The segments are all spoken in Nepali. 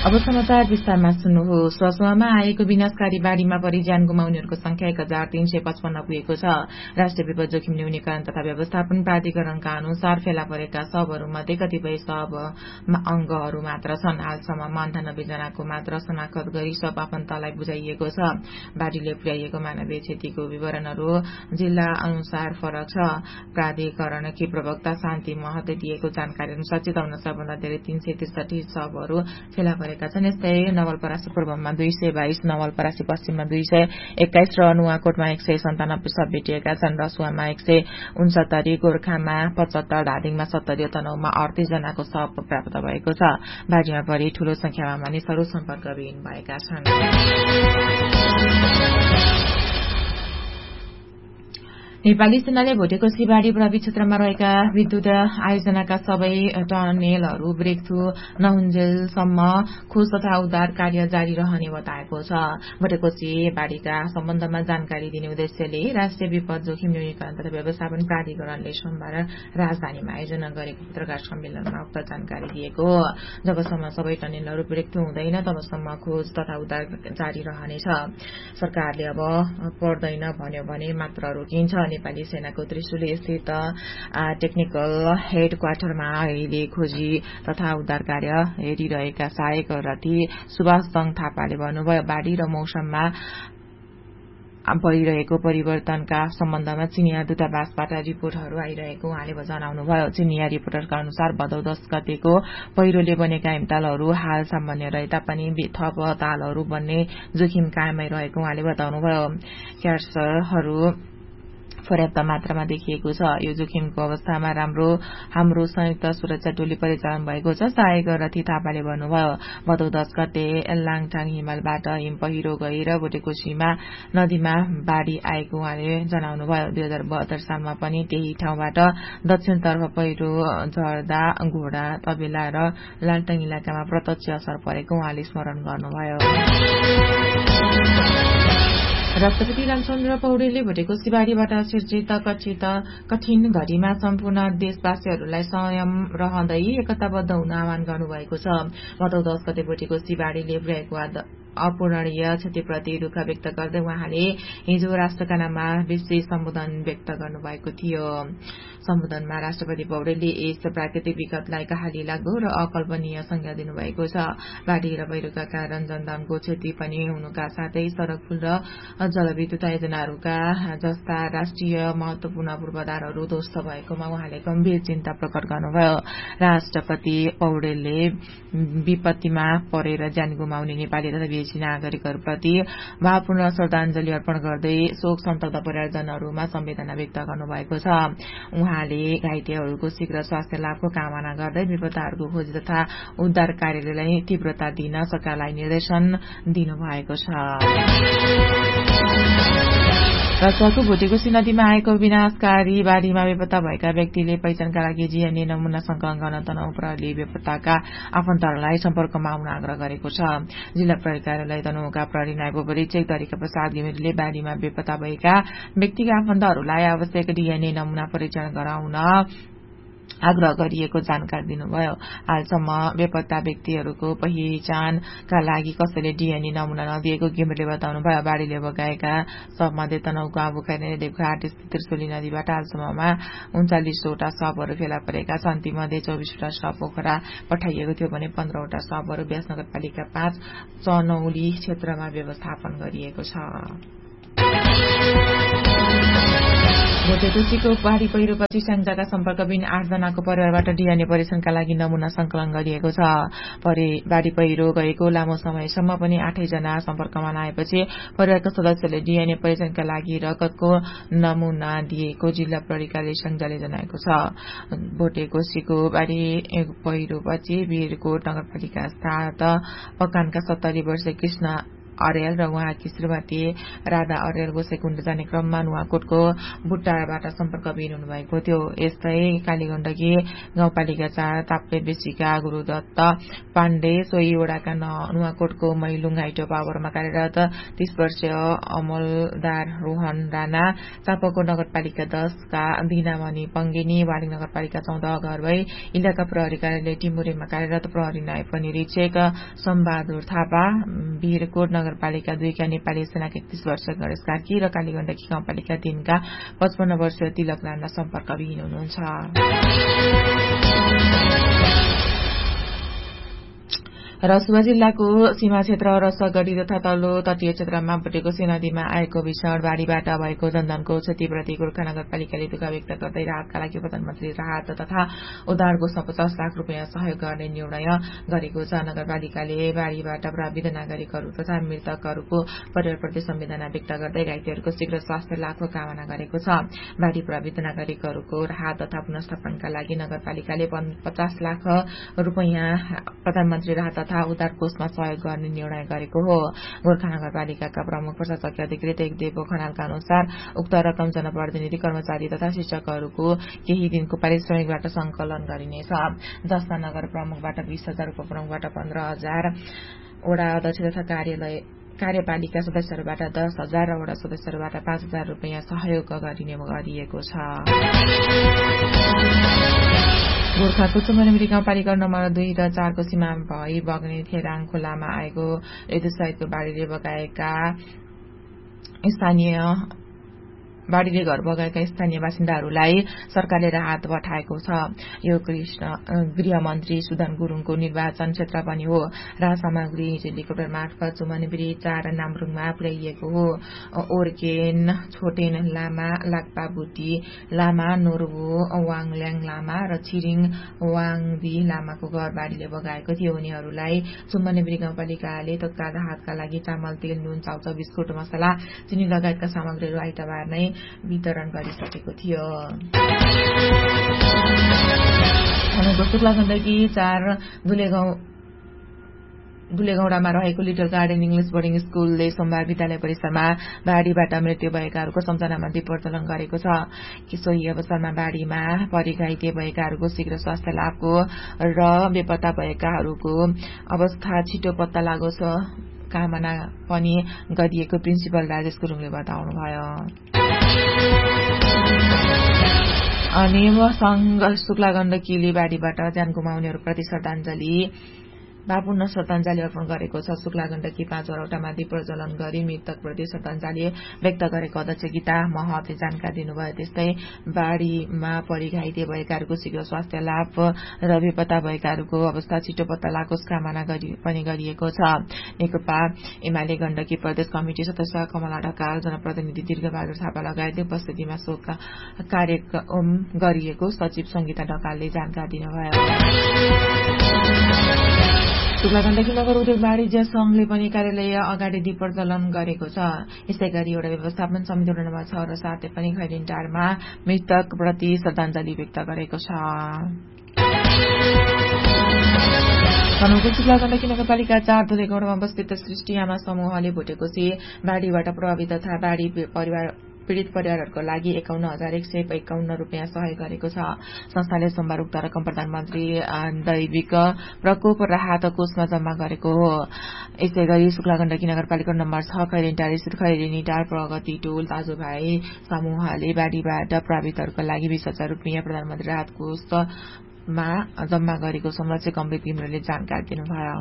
अब समाचार विस्तारमा सुन्नुहोस्। रसुवामा आएको विनाशकारी बाढ़ीमा परि ज्यान गुमाउनेहरूको संख्या 1355 पुगेको छ। राष्ट्रिय विपद जोखिम न्यूनीकरण तथा व्यवस्थापन प्राधिकरणका अनुसार फेला परेका शवहरूमध्ये कतिपय शव अंगहरू मात्र छन्। हालसम्म 98 जनाको मात्र शनाखत गरी शव आफन्तलाई बुझाइएको छ। बाढ़ीले पुर्याइएको मानवीय क्षतिको विवरणहरू जिल्ला अनुसार फरक छ। प्राधिकरणकी प्रवक्ता शान्ति महतले दिएको जानकारी अनुसार चितवनमा सबभन्दा धेरै 363 शवहरू फेला परेका छन्। यस्तै नवलपरासी पूर्वमा 222, नवलपरासी पश्चिममा 221 र नुवाकोटमा 197 शव भेटिएका छन्। रसुवामा 169, गोर्खामा 75, धादिङमा 70, तनहुमा 38 जनाको शव प्राप्त भएको छ। बाढ़ीमा परि ठूलो संख्यामा मानिसहरू सम्पर्कविहीन भएका छन्। नेपाली सेनाले भोटेकोशी बाढ़ी प्रभावित क्षेत्रमा रहेका विद्युत आयोजनाका सबै टनेलहरू ब्रेकथ्रू नहुन्जेलसम्म खोज तथा उद्धार कार्य जारी रहने बताएको छ। भोटेकोशी बाढ़ीका सम्बन्धमा जानकारी दिने उद्देश्यले राष्ट्रिय विपद जोखिम न्यूनीकरण तथा व्यवस्थापन प्राधिकरणले सोमबार राजधानीमा आयोजना गरेको पत्रकार सम्मेलनमा उक्त जानकारी दिएको हो। जबसम्म सबै टनेलहरू ब्रेकथ्रू हुँदैन तबसम्म खोज तथा उद्धार जारी रहनेछ। सरकारले अब पर्दैन भन्यो भने मात्र रोकिन्छ। नेपाली सेनाको त्रिशुली स्थित टेक्निकल हेड क्वार्टरमा अहिले खोजी तथा उद्धार कार्य हेरिरहेका सहायक रथी सुभाष दङ थापाले भन्नुभयो, बाढ़ी र मौसममा भइरहेको परिवर्तनका सम्बन्धमा चिनिया दूतावासबाट रिपोर्टहरू आइरहेको उहाँले जनाउनुभयो। चिनिया रिपोर्टरका अनुसार भदौ 10 गतेको पहिरोले बनेका हिमतालहरू हाल सामान्य रहे तापनि थप तालहरू बन्ने जोखिम कायमै रहेको उहाँले बताउनुभयो। क्यार्सहरू पर्याप्त मात्रामा देखिएको छ। यो जोखिमको अवस्थामा हाम्रो संयुक्त सुरक्षा टोली परिचालन भएको छ। सहायक रथी थापाले भन्नुभयो, भदौ 10 गते लाङटाङ हिमालबाट हिम पहिरो गएर भोटेकोशीमा नदीमा बाढ़ी आएको उहाँले जनाउनुभयो। 2072 सालमा पनि त्यही ठाउँबाट दक्षिणतर्फ पहिरो झर्दा घोडा, तबेला र लालटाङ इलाकामा प्रत्यक्ष असर परेको उहाँले स्मरण गर्नुभयो। राष्ट्रपति रामचन्द्र पौडेलले भोटेकोशी बाढ़ीबाट सिर्जित कठिन घड़ीमा सम्पूर्ण देशवासीहरूलाई संयम रहँदै एकताबद्ध हुन आह्वान गर्नुभएको छ। भदौ 10 गते भोटेकोशी बाढ़ीले पुर्याएको अपूरणीय क्षतिप्रति दुःख व्यक्त गर्दै उहाँले हिजो राष्ट्रका नाममा विशेष सम्बोधन व्यक्त गर्नुभएको थियो। सम्बोधनमा राष्ट्रपति पौडेलले यस प्राकृतिक विकटलाई कहाली लाग्दो र अकल्पनीय संज्ञा दिनुभएको छ। बाढ़ी र पहिरोका कारण जनधनको क्षति पनि हुनुका साथै सड़क, पुल र जलविद्युत आयोजनाहरूका जस्ता राष्ट्रिय महत्वपूर्ण पूर्वाधारहरू ध्वस्त भएकोमा उहाँले गम्भीर चिन्ता प्रकट गर्नुभयो। राष्ट्रपति पौडेलले विपत्तिमा परेर ज्यान गुमाउने नेपाली तथा विदेशी नागरिकहरूप्रति भावपूर्ण श्रद्धाञ्जली अर्पण गर्दै शोक सन्तप्त परिवारजनहरूमा संवेदना व्यक्त गर्नुभएको छ। उहाँले घाइतेहरूको शीघ्र स्वास्थ्य लाभको कामना गर्दै विपदाहरूको खोजी तथा उद्धार कार्यलाई तीव्रता दिन सरकारलाई निर्देशन दिनुभएको छ। रसुवाको भोटेकोशी नदीमा आएको विनाशकारी बाढ़ीमा बेपत्ता भएका व्यक्तिले पहिचानका लागि जीएनए नमूना संकलन गर्न तनहुँ प्रहरीले बेपत्ताका आफन्तहरूलाई सम्पर्कमा आउन आग्रह गरेको छ। जिल्ला प्रहरी कार्यालय तनहुँका प्रहरी नायब उपरीक्षक दरिका प्रसाद घिमिरेले बाढ़ीमा बेपत्ता भएका व्यक्तिका आफन्तहरूलाई आवश्यक डीएनए नमूना परीक्षण गराउन आग्रह गरिएको जानकारी दिनुभयो। हालसम्म बेपत्ता व्यक्तिहरूको पहिचानका लागि कसैले डीएनए नमूना नदिएको घिमिरेले बताउनुभयो। बाढ़ीले बगाएका शवमध्ये तनहुँको आबुखैरी देवघाट स्थित त्रिशुली नदीबाट हालसम्ममा 39 वटा शवहरू फेला परेका छन्। तीमध्ये 24 वटा शव पोखरा पठाइएको थियो भने 15 वटा शवहरू व्यास नगरपालिका 5 चनौली क्षेत्रमा व्यवस्थापन गरिएको छ। भोटेकोशीको बाढ़ी पहिरोपछि स्याङ्जाका सम्पर्कविहीन 8 जनाको परिवारबाट डीएनए परीक्षणका लागि नमूना संकलन गरिएको छ। बाढ़ी पहिरो गएको लामो समयसम्म पनि 8 जना सम्पर्कमा नआएपछि परिवारका सदस्यले डीएनए परीक्षणका लागि रगतको नमूना दिएको जिल्ला प्रहरी कार्यालय स्याङ्जाले जनाएको छ। भोटेकोशीको बाढ़ी पहिरोपछि वीरकोट नगरपालिका 7 पकानका 70 वर्षीय कृष्ण अर्याल र उहाँकी श्रीमती राधा अर्याल गोसेकुण्ड जाने क्रममा नुवाकोटको बुट्टाबाट सम्पर्कविहीन हुनुभएको थियो। यस्तै कालीगण्डकी गाउँपालिका 4 ताप्पे बेसीका गुरूदत्त पाण्डे सोही वडाका नुवाकोटको मैलुङ हाइड्रो पावरमा कार्यरत 30 वर्षीय अमलदार रोहन राणा, चापाको नगरपालिका 10 का दिनामणि पंगेनी, वालिङ नगरपालिका 14 घरवै इलाका प्रहरी कार्यालय टिमुरेमा कार्यरत प्रहरी नायब निरीक्षक सम्बहादुर थापा, वीरकोट नगरपालिका 2 का नेपाली सेनाका 31 वर्षीय गणेश कार्की र कालीगण्डकी गाउँपालिका 3 का 55 वर्षीय तिलक राणा सम्पर्कविहीन हुनुहुन्छ। रसुवा जिल्लाको सीमा क्षेत्र रसगढ़ी तथा तल्लो तटीय क्षेत्रमा बुटेकोसी नदीमा आएको भीषण बाढ़ीबाट भएको जनधनको क्षतिप्रति गोर्खा नगरपालिकाले दुःख व्यक्त गर्दै राहतका लागि प्रधानमन्त्री राहत तथा उद्धार कोषमा 50 लाख रूपियाँ सहयोग गर्ने निर्णय गरेको छ। नगरपालिकाले बाढ़ीबाट प्रभावित नागरिकहरू तथा मृतकहरूको परिवारप्रति संवेदना व्यक्त गर्दै घाइतेहरूको शीघ्र स्वास्थ्य लाभको कामना गरेको छ। बाढ़ी प्रभावित नागरिकहरूको राहत तथा पुनर्स्थापनका लागि नगरपालिकाले 50 लाख रूपियाँ प्रधानमन्त्री राहत तथा उद्धार कोषमा सहयोग गर्ने निर्णय गरेको हो। गोर्खा नगरपालिकाका प्रमुख प्रशासकीय अधिकृत एकदेव खनालका अनुसार उक्त रकम जनप्रतिनिधि, कर्मचारी तथा शिक्षकहरूको केही दिनको पारिश्रमिकबाट संकलन गरिनेछ, जसमा नगर प्रमुखबाट 20,000, उपप्रमुखबाट 15,000, वडा अध्यक्ष तथा कार्यपालिका सदस्यहरूबाट 10,000 र वडा सदस्यहरूबाट 5,000 रूपियाँ सहयोग गरिने गरिएको छ। गोर्खाको चुमनेमिरी गाउँपालिका नम्बर 2 र 4 को सीमामा भई बग्ने थेराङ खोलामा आएको ऋतुसहितको बाढ़ीले घर बगाएका स्थानीय बासिन्दाहरूलाई सरकारले राहत पठाएको छ। यो गृहमन्त्री सुदन गुरूङको निर्वाचन क्षेत्र पनि हो। राहत सामग्री हेलिकप्टर मार्फत चुमनेमिरी 4 नामरुङमा पुर्याइएको हो। ओर्केन, छोटेन लामा, लाक्पा बुटी लामा, नोर्बो वाङल्याङ लामा र छिरिङ वाङदी लामाको घर बाढ़ीले बगाएको थियो। उनीहरूलाई चुमनेमिरी गाउँपालिकाले तत्काल राहतका लागि चामल, तेल, नुन, चाउचाउ, बिस्कुट, मसला, चिनी लगायतका सामग्रीहरू आइतबार नै वितरण गरिसकेको थियो। शुक्ला गण्डकी 4 दुलेगौडामा रहेको लिटल गार्डन इंग्लिश बोर्डिङ स्कूलले सोमबार विद्यालय परिसरमा बाढ़ीबाट मृत्यु भएकाहरूको सम्झनामा दीप प्रज्वलन गरेको छ। सोही अवसरमा बाढ़ीमा परि घाइते भएकाहरूको शीघ्र स्वास्थ्य लाभको र बेपत्ता भएकाहरूको अवस्था छिटो पत्ता लागोस् कामना पनि गरिएको प्रिन्सिपल राजेश गुरुङले बताउनुभयो। अनि शुक्ला गण्डकीले बाढ़ीबाट ज्यान गुमाउनेहरूप्रति भावपूर्ण श्रद्धाञ्जली अर्पण गरेको छ। शुक्ला गण्डकी 5 वटामा दीप प्रज्वलन गरी मृतकप्रति श्रद्धाञ्जली व्यक्त गरेको अध्यक्ष गीता महतले जानकारी दिनुभयो। त्यस्तै बाढ़ीमा परि घाइते भएकाहरूको शीघ्र स्वास्थ्य लाभ र बेपत्ता भएकाहरूको अवस्था छिटो पत्ता लागोस् कामना पनि गरिएको छ। नेकपा एमाले गण्डकी प्रदेश कमिटी सदस्य कमला ढकाल, जनप्रतिनिधि दीर्घबहादुर थापा लगायत उपस्थितिमा शोक कार्यक्रम गरिएको सचिव संगीता ढकालले जानकारी दिनुभयो। शुक्ला गण्डकी नगर उद्योग वाणिज्य संघले पनि कार्यालय अगाडि दीप प्रज्वलन गरेको छ। यसै गरी एउटा व्यवस्थापन समिति नम्बर 6 र 7 पनि खैरिनटारमा मृतक प्रति श्रद्धाञ्जली व्यक्त गरेको छ। शुक्ला गण्डकी नगरपालिका 4 दुलेगौडामा अवस्थित सृष्टि आमा समूहले भुटेकोसी बाढ़ीबाट प्रभावित तथा बाढ़ी पीड़ित परिवारहरूको लागि 51,151 रूपियाँ सहयोग गरेको छ। संस्थाले सोमबार उक्त रकम प्रधानमन्त्री दैविक प्रकोप राहत कोषमा जम्मा गरेको हो। यसै गरी शुक्ला गण्डकी नगरपालिका नम्बर 6 खैरिनटार स्थित खैरिनीटार प्रगति टोल दाजुभाइ समूहले बाढ़ीबाट प्रभावितहरूको लागि 20,000 रूपियाँ प्रधानमन्त्री राहत कोषमा जम्मा गरेको संरक्षक अमृत घिमिरेले जानकारी दिनुभयो।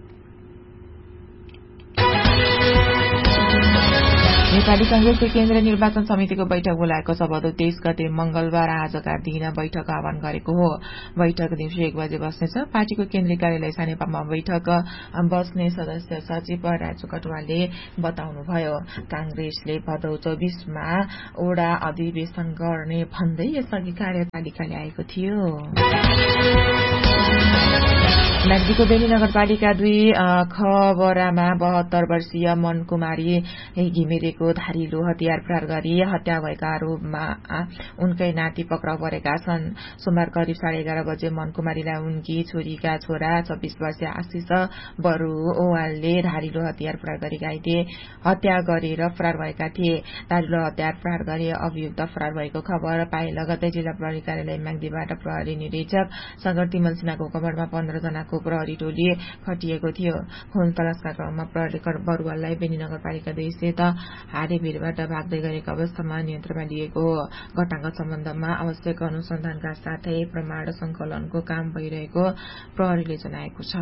नेपाली कांग्रेसले केन्द्रीय निर्वाचन समितिको बैठक बोलाएको छ। भदौ 23 गते मंगलबार आजका दिन बैठक आह्वान गरेको हो। बैठक दिउँसो 1 बजे बस्नेछ। पार्टीको केन्द्रीय कार्यालय सानेपामा बैठक बस्ने सदस्य सचिव राजु कटुवालले बताउनुभयो। कांग्रेसले भदौ 24 मा ओडा अधिवेशन गर्ने भन्दै यसअघि कार्यपालिकाले आएको थियो। म्याग्दीको बेनी नगरपालिका 2 खबरामा 72 वर्षीय मनकुमारी घिमिरेको धारिलो हतियार प्रहार गरी हत्या भएका आरोपमा उनकै नाति पक्राउ परेका छन्। सोमबार करिब 11:30 बजे मनकुमारीलाई उनकी छोरीका छोरा 26 वर्षीय आशिष बरुवालले धारिलो हतियार प्रहार गरी घाइते हत्या गरेर फरार भएका थिए। धारिलो हतियार प्रहार गरी अभियुक्त फरार भएको खबर पाए लगतै जिल्ला प्रहरी कार्यालय म्याग्दीबाट प्रहरी निरीक्षक सागर तिमल सिन्हाको हुकुममा 15 जनाको प्रहरी टोली खटिएको थियो। खोज तलासका क्रममा प्रहरीले बरुवाललाई बेनी नगरपालिका 2 स्थित हारे भिरबाट भाग्दै गरेको अवस्थामा नियन्त्रणमा लिएको हो। घटनाको सम्बन्धमा आवश्यक अनुसन्धानका साथै प्रमाण संकलनको काम भइरहेको प्रहरीले जनाएको छ।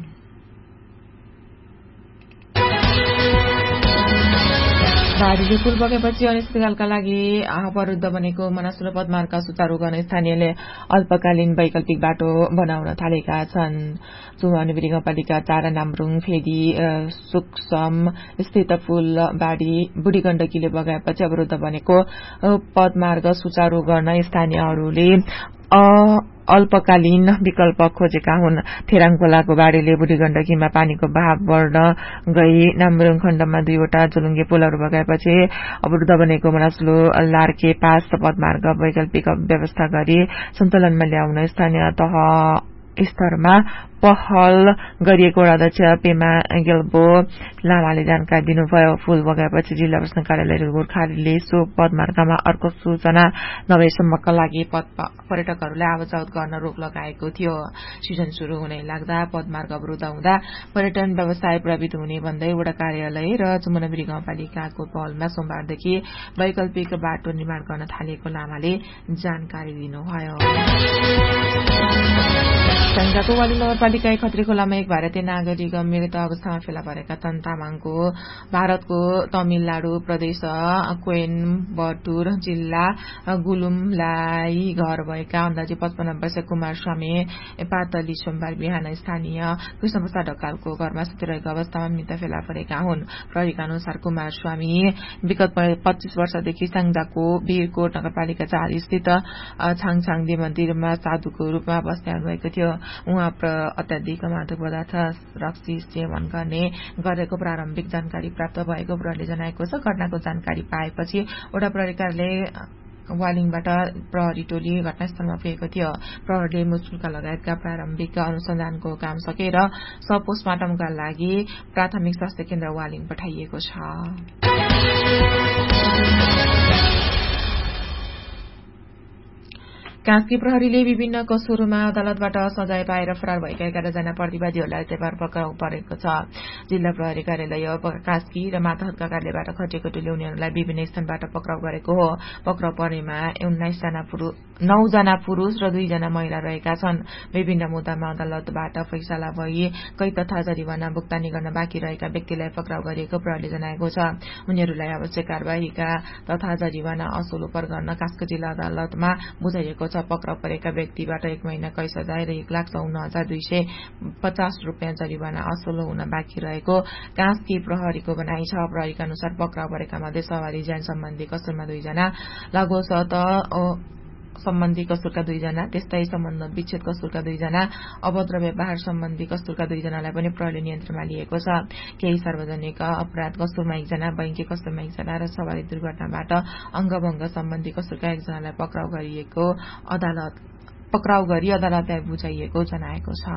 बाढीले पुल बगेपछि अनिश्चितकालका लागि अवरुद्ध बनेको मनासुलो पदमार्ग सुचारू गर्न स्थानीयले अल्पकालीन वैकल्पिक बाटो बनाउन थालेका छन्। चुमानबेरी गाउँपालिका 4 नाम्रुङ फेदी सुक्सम स्थित पुल बाढी बुढी गण्डकीले बगाएपछि अवरुद्ध बनेको पदमार्ग सुचारू गर्न स्थानीयहरूले अल्पकालीन विकल्प खोजेका हुन्। थेराङ खोलाको बाढीले बुढी गण्डकीमा पानीको बहाव बढ्न गई नाम्रुङ खण्डमा 2 वटा झुलुङ्गे पुलहरू बगाएपछि अवरुद्ध बनेको मनासुलो लार्के पास पदमार्ग वैकल्पिक व्यवस्था गरी सन्तुलनमा ल्याउन स्थानीय तह स्तरमा पहल गरिएको अध्यक्ष पेमा गेल्बो लामाले जानकारी दिनुभयो। पुल बगाएपछि जिल्ला प्रशासन कार्यालय गोर्खाले सो पदमार्गमा अर्को सूचना नभएसम्मका लागि पर्यटकहरूलाई आवत गर्न रोक लगाएको थियो। सिजन शुरू हुने लाग्दा पदमार्ग अवरुद्ध हुँदा पर्यटन व्यवसाय प्रभावित हुने भन्दै वडा कार्यालय र चुमनबेरी गाउँपालिकाको पहलमा सोमबारदेखि वैकल्पिक बाटो निर्माण गर्न थालेको लामाले जानकारी दिनुभयो। संघको वाली नगरपालिका खत्री खोलामा एक भारतीय नागरिक मृत अवस्थामा फेला परेका तामाङको भारतको तमिलनाडु प्रदेश कोइम्बटुर जिल्ला गुलुमलाई घर भएका अन्दाजी 55 वर्षीय कुमार स्वामी पातली सोमबार बिहान स्थानीय कृष्णप्रसाद ढकालको घरमा सुतिरहेको अवस्थामा मृत फेला परेका हुन्। प्रहरीका अनुसार कुमार स्वामी विगत 25 वर्षदेखि सांजाको वीरकोट नगरपालिका 4 स्थित छाङछाङदी मन्दिरमा साधुको रूपमा बस्दै आउनुभएको थियो। उहाँ अत्याधिक मादक पदार्थ रक्सी सेवन गरेको प्रारम्भिक जानकारी प्राप्त भएको प्रहरीले जनाएको छ। घटनाको जानकारी पाएपछि वडा प्रहरी कार्यालय वालिङबाट प्रहरी टोली घटनास्थलमा पुगेको थियो। प्रहरीले मुचुल्का लगायतका प्रारम्भिक अनुसन्धानको काम सकेर शव पोस्टमार्टमका लागि प्राथमिक स्वास्थ्य केन्द्र वालिङ पठाइएको छ। कास्की प्रहरीले विभिन्न कसुरमा अदालतबाट सजाय पाएर फरार भएका 11 जना प्रतिवादीहरूलाई आइतबार पक्राउ परेको छ। जिल्ला प्रहरी कार्यालय कास्की र मातहतका कार्यालयबाट खटिएको टोलीले उनीहरूलाई विभिन्न स्थानबाट पक्राउ गरेको हो। पक्राउ परेमा 9 जना पुरूष र 2 जना महिला रहेका छन्। विभिन्न मुद्दामा अदालतबाट फैसला भई कै तथा जरिवाना भुक्तानी गर्न बाँकी रहेका व्यक्तिलाई पक्राउ गरिएको प्रहरीले जनाएको छ। उनीहरूलाई आवश्यक कार्यवाहीका तथा जरिवाना असुल उपर गर्न कास्की जिल्ला अदालतमा बुझाइएको छ। पक्राउ परेका व्यक्तिबाट 1 महिना कैद सजाय र 1,54,250 रुपियाँ जरिवाना असुल हुन बाँकी रहेको कास्की प्रहरीको भनाइ छ। प्रहरीका अनुसार पक्राउ परेका मध्ये सवारी ज्यान सम्बन्धी कसुरमा 2 जना, लगोसत सम्बन्धी कसुरका 2 जना, त्यस्तै सम्बन्ध विच्छेद कसुरका 2 जना, अभद्र व्यवहार सम्बन्धी कसुरका 2 जनालाई पनि प्रहरीले नियन्त्रणमा लिएको छ। केही सार्वजनिक अपराध कसुरमा 1 जना, बैंकी कसुरमा 1 जना र सवारी दुर्घटनाबाट अंगभंग सम्बन्धी कसुरका 1 जनालाई पक्राउ गरी अदालतलाई बुझाइएको जनाएको छ।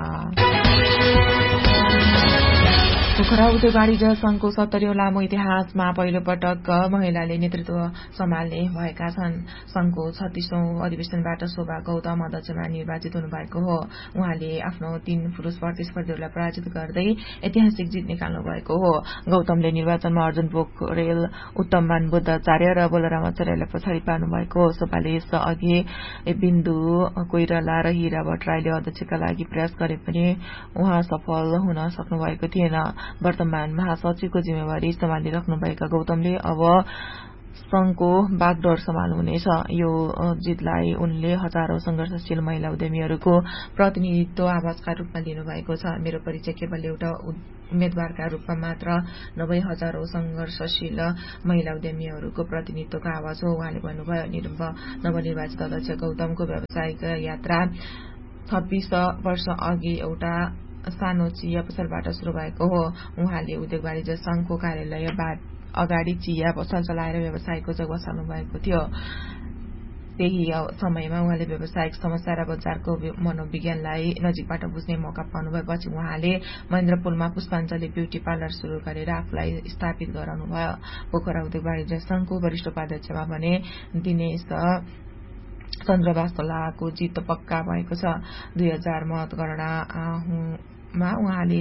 पोखरा उद्योग वाणिज्य संघको 70औं लामो इतिहासमा पहिलो पटक महिलाले नेतृत्व सम्हाल्ने भएका छन्। संघको 36औं अधिवेशनबाट शोभा गौतम अध्यक्षमा निर्वाचित हुनुभएको हो। उहाँले आफ्नो 3 पुरूष प्रतिस्पर्धीहरूलाई पराजित गर्दै ऐतिहासिक जित निकाल्नु भएको हो। गौतमले निर्वाचनमा अर्जुन पोखरेल, उत्तममान बुद्धाचार्य र बोलराम आचार्यलाई पछाडि पार्नु भएको हो। शोभाले यस अघि बिन्दु कोइराला र हीरा भट्टराईले अध्यक्षका लागि प्रयास गरे पनि उहाँ सफल हुन सक्नु भएको थिएन। वर्तमान महासचिवको जिम्मेवारी सम्हालिराख्नुभएका गौतमले अब संघको बागडोर सम्हाल्नुहुनेछ। यो जितलाई उनले हजारौं संघर्षशील महिला उद्यमीहरूको प्रतिनिधित्व आवाजका रूपमा लिनुभएको छ। मेरो परिचय केवल एउटा उम्मेद्वारका रूपमा मात्र नभई हजारौं संघर्षशील महिला उद्यमीहरूको प्रतिनिधित्वको आवाज हो, उहाँले भन्नुभयो। नवनिर्वाचित अध्यक्ष गौतमको व्यावसायिक यात्रा 26 वर्ष अघि एउटा सानो चिया पसलबाट सुरु भएको हो। उहाँले उद्योग वाणिज्य संघको कार्यालय अगाडि चिया पसल चलाएर व्यवसायको जग बसाल्नु भएको थियो। त्यही समयमा उहाँले व्यावसायिक समस्या र बजारको मनोविज्ञानलाई नजिकबाट बुझ्ने मौका पाउनु भएपछि उहाँले महेन्द्रपुलमा पुष्पाञ्जली ब्युटी पार्लर शुरू गरेर आफूलाई स्थापित गराउनुभयो। पोखरा उद्योग वाणिज्य संघको वरिष्ठ उपाध्यक्षमा भने दिनेश चन्द्र वास्तोलाको जित पक्का भएको छ। 2000 मतगणनामा उहाँले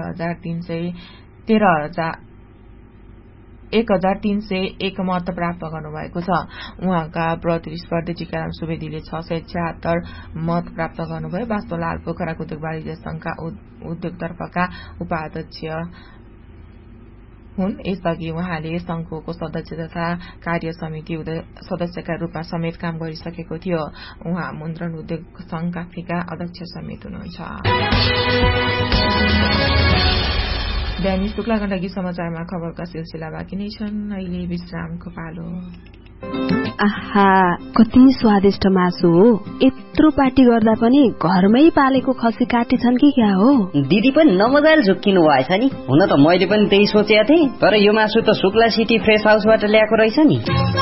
1301 मत प्राप्त गर्नुभएको छ। उहाँका प्रतिस्पर्धी टीकाराम सुवेदीले 676 मत प्राप्त गर्नुभयो। वास्तोलाल पोखराको उद्योग वाणिज्य संघका उद्योगतर्फका उपाध्यक्ष हुन्। यसअघि उहाँले संघको सदस्य तथा कार्य समिति सदस्यका रूपमा समेत काम गरिसकेको थियो। उहाँ मुन्द्रण उद्योग संघ काफीका अध्यक्ष समेत हुनुहुन्छ। दैनिक शुक्ला गण्डकी समाचारमा खबरका सिलसिला बाँकी नै छन्। अहिले विश्रामको पालो। आहा, कति स्वादिष्ट मासु हो। यत्रो पार्टी गर्दा पनि घरमै पालेको खसी काटी छन् कि क्या हो? दिदी पनि नमजाले झुक्किनु भएछ नि। हुन त मैले पनि त्यही सोचेको थिएँ, तर यो मासु त शुक्ला सिटी फ्रेश हाउसबाट ल्याएको रहेछ नि।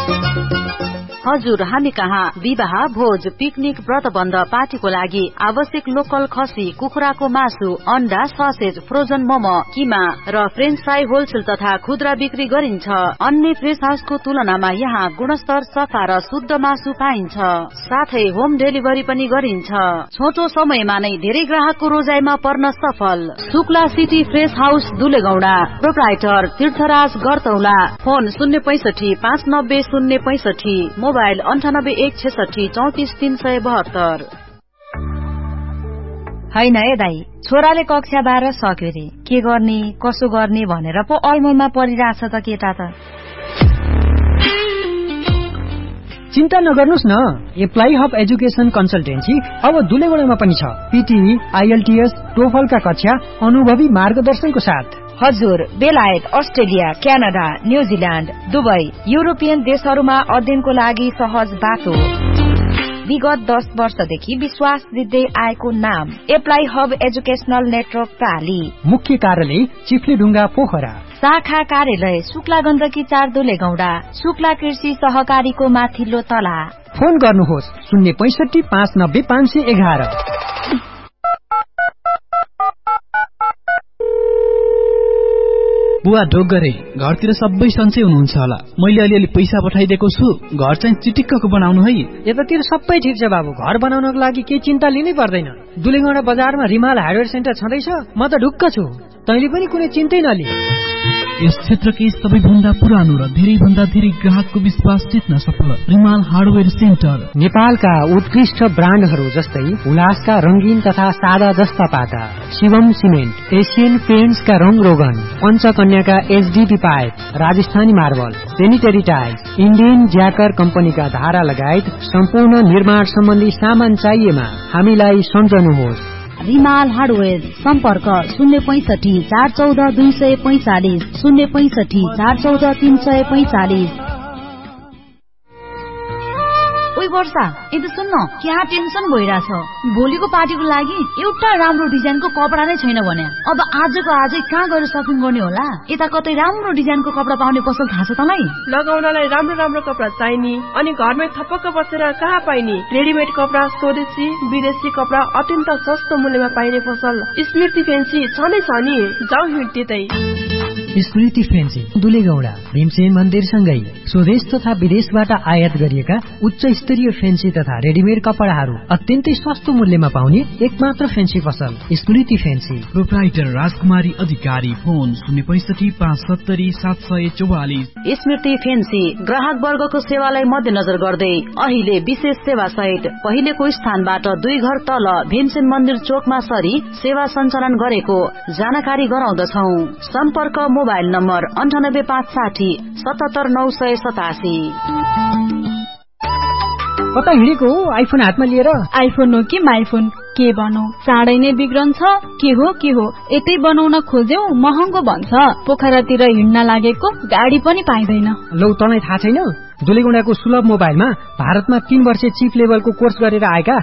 हजुर, हामी कहाँ विवाह, भोज, पिकनिक, व्रतबन्ध, पार्टीको लागि आवश्यक लोकल खसी, कुखुराको मासु, अन्डा, ससेज, फ्रोजन मोमो, किमा र फ्रेन्च फ्राई होलसेल तथा खुद्रा बिक्री गरिन्छ। अन्य फ्रेश हाउसको तुलनामा यहाँ गुणस्तर, सफा र शुद्ध मासु पाइन्छ। साथै होम डेलिभरी पनि गरिन्छ। छोटो समयमा नै धेरै ग्राहकको रोजाइमा पर्न सफल। Shukla city fresh house दुलेगौडा। Proprietor तीर्थराज गरतौला। Phone 065 590 065, mobile 98 166 34 372। हैन है दाई, छोराले कक्षा 12 सक्यो रे, के गर्ने कसो गर्ने भनेर पो अलमलमा परिरहेछ त केटा त। चिन्ता नगर्नुस् न, एप्लाई हब एजुकेसन कन्सल्टेन्सी अब दुलेगौडामा पनि छ। पीटीई, आईएलटीएस, टोफलका कक्षा अनुभवी मार्गदर्शनको साथ। हजुर, बेलायत, Australia, Canada, New Zealand, Dubai, European देशहरूमा अध्ययनको लागि सहज बाटो। विगत 10 वर्षदेखि विश्वास दिँदै आएको नाम एप्लाई हब एजुकेशनल नेटवर्क प्राली। मुख्य कार्यालय चिफ्लीढुङ्गा पोखरा। शाखा कार्यालय शुक्ला गण्डकी 4 दुलेगौडा। शुक्ला कृषि सहकारीको माथिल्लो तला। फोन गर्नुहोस् 065 590 511। बुवा ढोगरे, घरतिर सबै सन्चै हुनुहुन्छ होला। मैले अलिअलि पैसा पठाइदिएको छु, घर चाहिँ चिटिक्कको बनाउनु है। यतातिर सबै ठिक छ बाबु, घर बनाउनको लागि केही चिन्ता लिनै पर्दैन। दुलेगौडा बजारमा रिमाल हार्डवेयर सेन्टर छँदैछ, म त ढुक्क छु। तैँले पनि कुनै चिन्तै नलि। यस क्षेत्रकै सबैभन्दा पुरानो र धेरै भन्दा धेरै ग्राहकको विश्वास जित्न सफल रिमाल हार्डवेयर सेन्टर। नेपालका उत्कृष्ट ब्रान्डहरू जस्तै उल्लासका रंगीन तथा सादा जस्ता पाता, शिवम सिमेन्ट, एशियन पेन्ट्सका रंग रोगन, पञ्चकन्याका HDP pipe, Rajasthani marble, sanitary tiles, Indian ज्याकर कम्पनीका धारा लगायत सम्पूर्ण निर्माण सम्बन्धी सामान चाहिएमा हामीलाई सम्झनुहोस्। रिमाल हार्डवेयर। सम्पर्क 065 414 245 065 414 345। ओइ वर्षा, यता सुन्न, क्या टेन्सन भइरहेछ। भोलिको पार्टीको लागि एउटा राम्रो डिजाइनको कपडा नै छैन भने अब आजको आजै कहाँ गएर सपिङ गर्ने होला? यता कतै राम्रो डिजाइनको कपडा पाउने पसल थाहा छ तँलाई? लगाउनलाई राम्रो राम्रो कपडा चाहिने अनि घरमै थपक्क बसेर कहाँ पाइने? रेडिमेड कपडा, स्वदेशी विदेशी कपडा अत्यन्त सस्तो मूल्यमा पाइने पसल स्मृति फेन्सी छँदै छ नि। जाऊ हिँड त्यतै। स्मृति फेन्सी दुलेगौडा भीमसेन मन्दिरसँगै स्वदेश तथा विदेशबाट आयात गरिएका उच्च स्तरीय फेन्सी तथा रेडिमेड कपडाहरू अत्यन्तै सस्तो मूल्यमा पाउने एकमात्र फेन्सी पसल स्मृति फेन्सी। प्रोप्राइटर राजकुमारी अधिकारी। फोन 065 570 744। स्मृति फेन्सी ग्राहक वर्गको सेवालाई मध्यनजर गर्दै अहिले विशेष सेवा सहित पहिलेको स्थानबाट 2 घर तल भीमसेन मन्दिर चोकमा सरी सेवा सञ्चालन गरेको जानकारी गराउँदछौ। सम्पर्क मोबाइल नम्बर 98 560 77 987। कता हिँडेको हो आइफोन हातमा लिएर? आइफोन हो कि माइफोन, के भनौ, चाँडै नै बिग्रन्छ। के हो यतै बनाउन खोज्यौ महँगो भन्छ। पोखरातिर हिँड्न लागेको गाडी पनि पाइँदैन। लौ तँलाई थाहा छैन, दुलेगौडाको सुलभ मोबाइलमा भारतमा 3 वर्ष चिप लेभलको कोर्स गरेर आएका